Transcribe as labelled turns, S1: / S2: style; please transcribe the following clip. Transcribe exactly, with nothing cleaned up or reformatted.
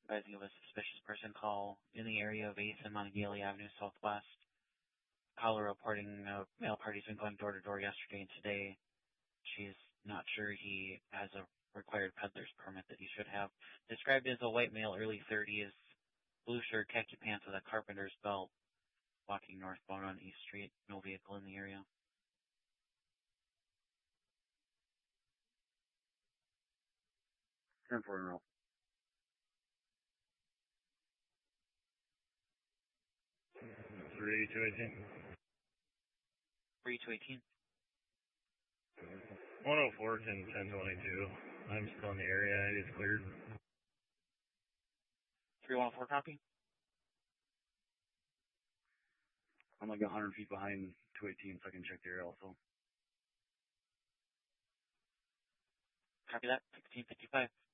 S1: advising of a suspicious person call in the area of eighth and Montague Avenue Southwest. Caller reporting a male party's been going door to door yesterday and today. She's not sure he has a required peddler's permit that he should have. Described as a white male, early thirties, blue shirt, khaki pants with a carpenter's belt, walking northbound on East Street. No vehicle in the area.
S2: ten four in a row. three two eighteen.
S1: three two eighteen.
S2: one oh four, ten twenty-two. I'm still in the area. It is cleared.
S1: three one four copy.
S2: I'm like one hundred feet behind two eighteen, so I can check the area also.
S1: Copy that. sixteen fifty-five.